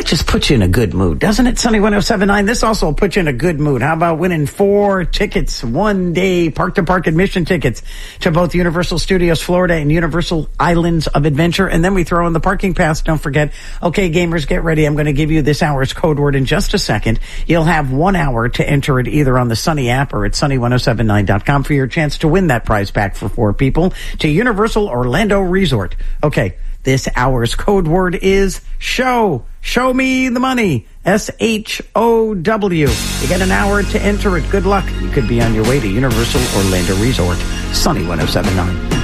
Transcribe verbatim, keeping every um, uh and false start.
just puts you in a good mood, doesn't it? Sunny one oh seven point nine. This also will put you in a good mood. How about winning four tickets, one day park to park admission tickets to both Universal Studios Florida and Universal Islands of Adventure? And then we throw in the parking pass. Don't forget. Okay, gamers, get ready. I'm going to give you this hour's code word in just a second. You'll have one hour to enter it either on the Sunny app or at sunny one oh seven nine dot com for your chance to win that prize pack for four people to Universal Orlando Resort. Okay. This hour's code word is show. Show me the money. S H O W. You get an hour to enter it. Good luck. You could be on your way to Universal Orlando Resort. Sunny one oh seven point nine.